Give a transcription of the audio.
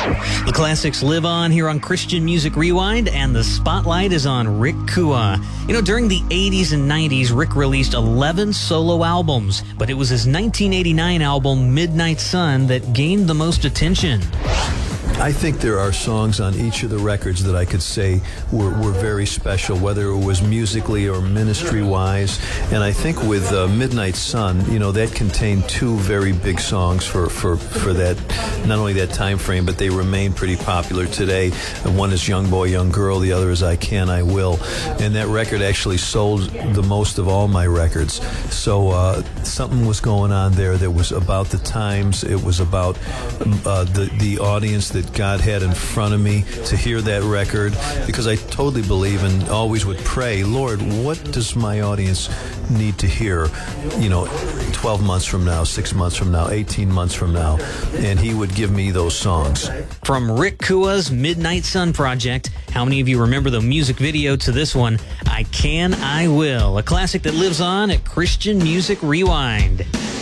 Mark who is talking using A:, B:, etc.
A: The classics live on here on Christian Music Rewind, and the spotlight is on Rick Kua. You know, during the 80s and 90s, Rick released 11 solo albums, but it was his 1989 album, Midnight Sun, that gained the most attention.
B: I think there are songs on each of the records that I could say were very special, whether it was musically or ministry-wise. And I think with Midnight Sun, you know, that contained two very big songs for that, not only that time frame, but they remain pretty popular today. One is Young Boy, Young Girl. The other is I Can, I Will. And that record actually sold the most of all my records. So something was going on there that was about the times. It was about the audience that God had in front of me to hear that record, because I totally believe and always would pray, Lord, what does my audience need to hear, 12 months from now, 6 months from now, 18 months from now, and he would give me those songs.
A: From Rick Kua's Midnight Sun project, how many of you remember the music video to this one, I Can, I Will, a classic that lives on at Christian Music Rewind.